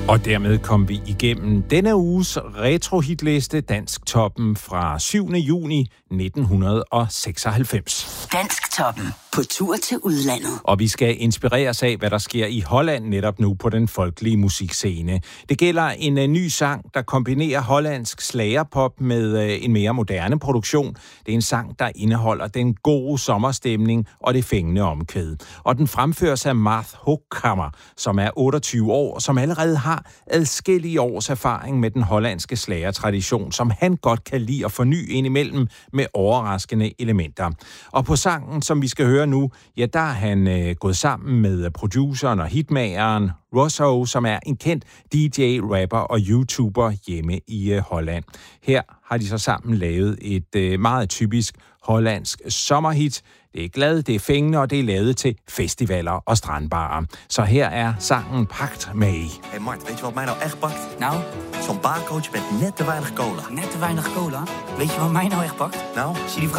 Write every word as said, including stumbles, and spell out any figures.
Og dermed kom vi igennem denne uges retrohitliste, Dansktoppen fra syvende juni nitten seksoghalvfems. Dansktoppen på tur til udlandet. Og vi skal inspireres af, hvad der sker i Holland netop nu på den folkelige musikscene. Det gælder en uh, ny sang, der kombinerer hollandsk slagerpop med uh, en mere moderne produktion. Det er en sang, der indeholder den gode sommerstemning og det fængende omkvæd. Og den fremføres af Marth Hochhammer, som er otteogtyve år, og som allerede har adskillige års erfaring med den hollandske slagertradition, som han godt kan lide at forny indimellem med overraskende elementer. Og på sangen, som vi skal høre nu, ja, der er han øh, gået sammen med produceren og hitmageren Rosso, som er en kendt D J, rapper og YouTuber hjemme i øh, Holland. Her har de så sammen lavet et øh, meget typisk hollandsk sommerhit. Det er glad, det er fængende, og det er lavet til festivaler og strandbarer. Så her er sangen Pakt mee. Hey Mart, weet je wat mij nou echt pakt? Nou? Zo'n barcoach met net te weinig cola. Net te weinig cola? Weet je wat mij nou echt pakt? Nou? Zie die vrouw